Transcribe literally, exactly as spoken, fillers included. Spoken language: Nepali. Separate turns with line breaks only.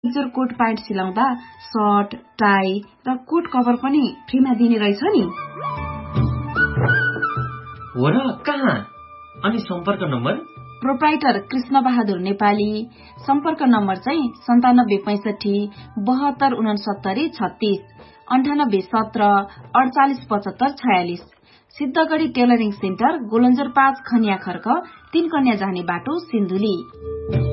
जोर कोट प्यान्ट सिलाउँदा सर्ट, टाई र कोट कभर पनि फ्रीमा दिने रहेछ नि।
हो र, कहाँ? अनि सम्पर्क नम्बर?
प्रोप्राइटर कृष्ण बहादुर नेपाली। सम्पर्क नम्बर चाहिँ सन्तानब्बे पैंसठी बहत्तर उनसत्तरी छत्तीस अन्ठानब्बे सत्र अडचालिस पचहत्तर छयालिस। सिद्धगढ़ी टेलरिङ सेन्टर, गोलन्जर पाँच, खनिया खर्क, तीन कन्या जाने बाटो, सिन्धुली।